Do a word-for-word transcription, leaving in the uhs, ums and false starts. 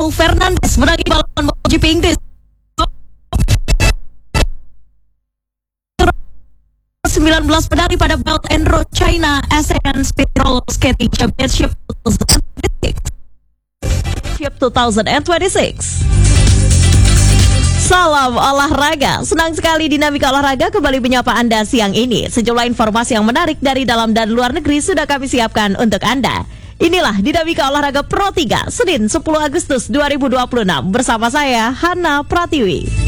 Fernandes menangi balapan MotoGP Inggris sembilan belas medali pada Belt and Road China Asian Speed Roller Skating Championship dua ribu dua puluh enam. Salam olahraga, senang sekali Dinamika Olahraga kembali menyapa Anda siang ini. Sejumlah informasi yang menarik dari dalam dan luar negeri sudah kami siapkan untuk Anda. Inilah Dinamika Olahraga Pro tiga, Senin sepuluh Agustus dua ribu dua puluh enam. Bersama saya, Hana Pratiwi.